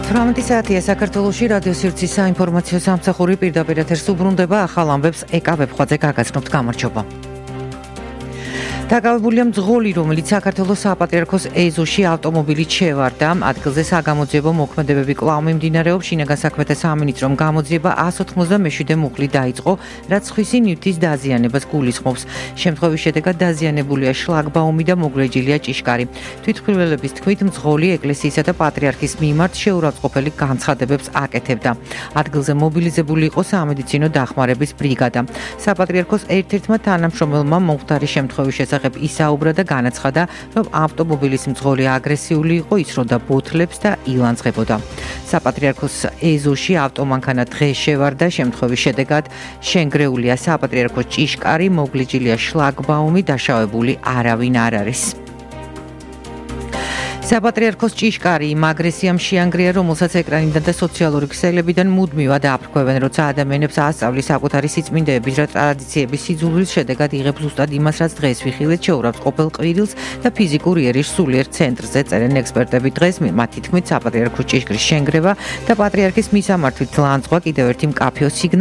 18 საათია საქართველოში რადიო სივრცის საინფორმაციო სამსახური პირდაპირ ეთერს უბრუნდება ახალ ამბებს ეკავებხვაძე გაგაცნობთ გამარჯობა. დაკავებულია მძღოლი, რომელიც საქართველოს საპატრიარქოს ეზოში ავტომობილით შევარდა. ადგილზე საგამოძიებო მოქმედებები კვლავ მიმდინარეობს. შინაგან საქმეთა სამინისტრომ გამოძიება 197 მუხლით დაიწყო, რაც სხვისი ნივთის დაზიანებას გულისხმობს. შემთხვევის შედეგად დაზიანებულია შლაგბაუმი და მოგრეჯილია ჭიშკარი. თვითმხილველების თქმით, მძღოლი ეკლესიისა და პატრიარქის მიმართ შეურაცხყოფელი განცხადებებს აკეთებდა. ადგილზე მობილიზებული იყო სამედიცინო დახმარების ბრიგადა. საპატრიარქოს ერთ-ერთმა თანამშრომელმა მომხდარი შემთხვევის შესახებ ისაუბრა და განაცხადა, რომ ავტომობილის მძღოლი აგრესიული იყო, ისროდა ბოთლებს და ილანძღებოდა. საპატრიარქოს ეზოში ავტომანქანა დღეს შევარდა, შემთხვევის შედეგად შენგრეულია საპატრიარქოს ჭიშკარი, მოგლიჯილია შლაგბაუმი, დაშავებული არავინ არ არის. საპატრიარქოს ჭიშკარი იმ აგრესიამ შეანგრია, რომელსაც ეკრანიდან და სოციალური ქსელებიდან მუდმივად აფრქვევენ, როცა ადამიანებს ასწავლის საკუთარი სიწმინდეების და ტრადიციების სიძულვილის შედეგად იღებს ზუსტად იმას, რაც დღეს ვიხილეთ, შეურაცხყოფელ ყვირილს და ფიზიკურ იერიშ სულიერ ცენტრზე წერენ ექსპერტები. დღეს მათი თქმით, საპატრიარქოს ჭიშკრის შენგრევა და პატრიარქის მისამართით ლანძღვა კიდევ ერთი მკაფიო სიგნალი